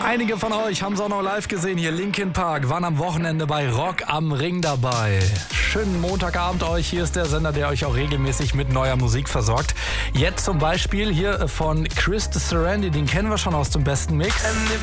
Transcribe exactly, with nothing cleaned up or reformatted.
Einige von euch haben es auch noch live gesehen. Hier Linkin Park waren am Wochenende bei Rock am Ring dabei. Schönen Montagabend euch. Hier ist der Sender, der euch auch regelmäßig mit neuer Musik versorgt. Jetzt zum Beispiel hier von Chris Sarandon, den kennen wir schon aus dem besten Mix. And if